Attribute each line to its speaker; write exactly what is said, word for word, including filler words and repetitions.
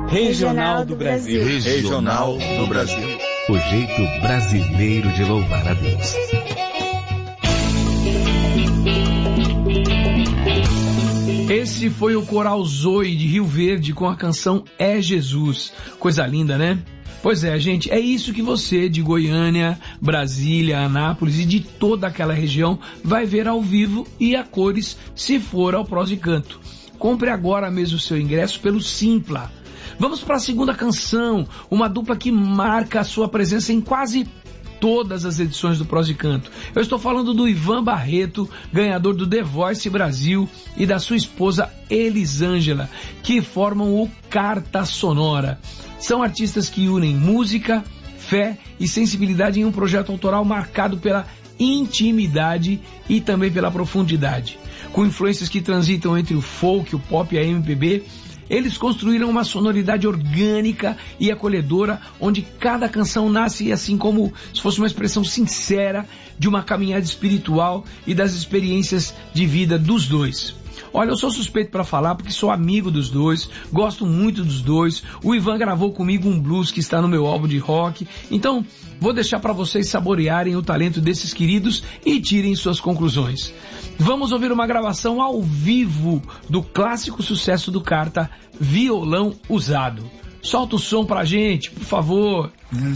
Speaker 1: Regional do Brasil.
Speaker 2: Regional do Brasil.
Speaker 3: O jeito brasileiro de louvar a Deus.
Speaker 4: Esse foi o Coral Zoe de Rio Verde com a canção É Jesus. Coisa linda, né? Pois é, gente, é isso que você de Goiânia, Brasília, Anápolis e de toda aquela região vai ver ao vivo e a cores se for ao Prós de Canto. Compre agora mesmo o seu ingresso pelo Simpla. Vamos para a segunda canção, uma dupla que marca a sua presença em quase todas as edições do Prós de Canto. Eu estou falando do Ivan Barreto, ganhador do The Voice Brasil, e da sua esposa Elisângela, que formam o Carta Sonora. São artistas que unem música, fé e sensibilidade em um projeto autoral marcado pela intimidade e também pela profundidade. Com influências que transitam entre o folk, o pop e a M P B, eles construíram uma sonoridade orgânica e acolhedora, onde cada canção nasce assim como se fosse uma expressão sincera de uma caminhada espiritual e das experiências de vida dos dois. Olha, eu sou suspeito para falar porque sou amigo dos dois, gosto muito dos dois. O Ivan gravou comigo um blues que está no meu álbum de rock. Então, vou deixar para vocês saborearem o talento desses queridos e tirem suas conclusões. Vamos ouvir uma gravação ao vivo do clássico sucesso do Carta, Violão Usado. Solta o som pra gente, por favor.